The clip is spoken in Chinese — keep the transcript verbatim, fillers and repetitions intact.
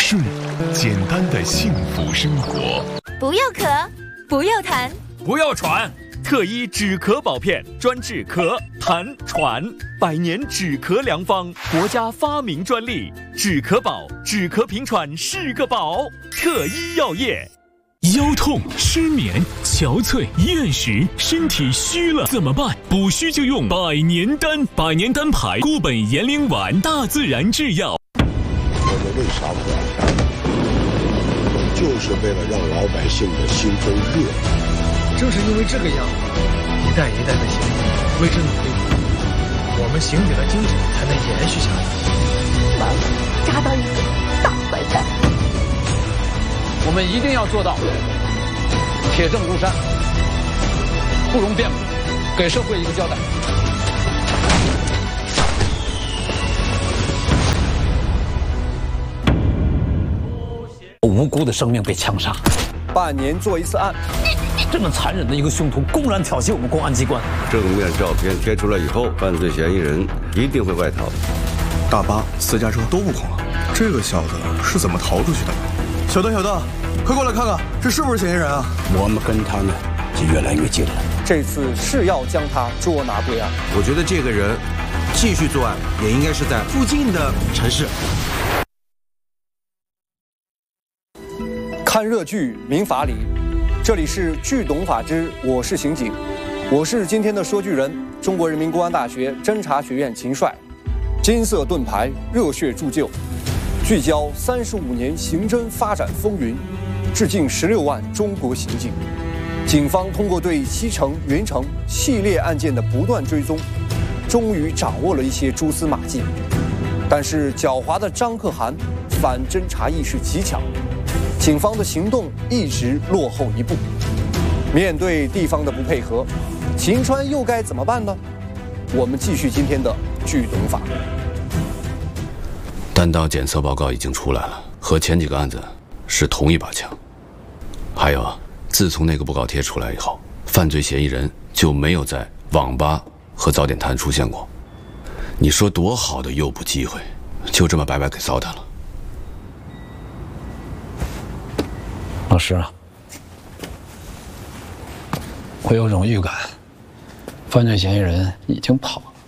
顺，简单的幸福生活。 不要咳，不要痰， 不要喘。特医止咳宝片，专治咳、痰、喘，百年止咳良方，国家发明专利。止咳宝，止咳平喘是个宝。特医药业。 腰痛、失眠、憔悴、厌食，身体虚了怎么办？补虚就用百年丹，百年丹牌固本延龄丸，大自然制药。 我们为啥不安干？就是为了让老百姓的心中热。 正是因为这个样子，一代一代的刑警为之努力，我们刑警的精神才能延续下来。 完了，抓到一个大坏蛋。 我们一定要做到铁证如山，不容辩驳，给社会一个交代。 无辜的生命被枪杀， 半年做一次案， 这么残忍的一个凶徒公然挑衅我们公安机关。 正面照片贴出来以后，犯罪嫌疑人一定会外逃。 大巴、私家车都不空了，这个小子是怎么逃出去的？小邓，小邓，快过来看看，这是不是嫌疑人啊？ 我们跟他呢就越来越近了。 这次是要将他捉拿归案。 我觉得这个人继续作案，也应该是在附近的城市。 看热剧明法理，这里是剧懂法之我是刑警，我是今天的说剧人，中国人民公安大学侦查学院秦帅，金色盾牌，热血铸就，聚焦三十五年刑侦发展风云，致敬十六万中国刑警。警方通过对西城、云城系列案件的不断追踪，终于掌握了一些蛛丝马迹。但是狡猾的张可汗反侦查意识极强，警方的行动一直落后一步。面对地方的不配合，秦川又该怎么办呢？我们继续今天的剧懂法。 弹道检测报告已经出来了，和前几个案子是同一把枪。还有，自从那个布告贴出来以后，犯罪嫌疑人就没有在网吧和早点摊出现过。你说多好的诱捕机会，就这么白白给糟蹋了。 老师啊，我有种预感，犯罪嫌疑人已经跑了。